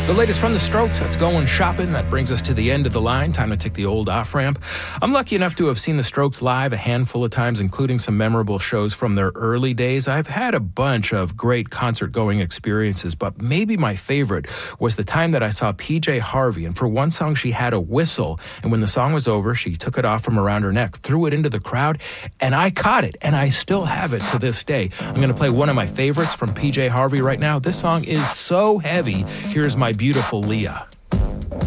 The latest from the Strokes, that's Going Shopping. That brings us to the end of the line. Time to take the old off-ramp. I'm lucky enough to have seen the Strokes live a handful of times, including some memorable shows from their early days. I've had a bunch of great concert-going experiences, but maybe my favorite was the time that I saw PJ Harvey, and for one song she had a whistle, and when the song was over, she took it off from around her neck, threw it into the crowd, and I caught it, and I still have it to this day. I'm going to play one of my favorites from PJ Harvey right now. This song is so heavy. Here's My Beautiful Leah.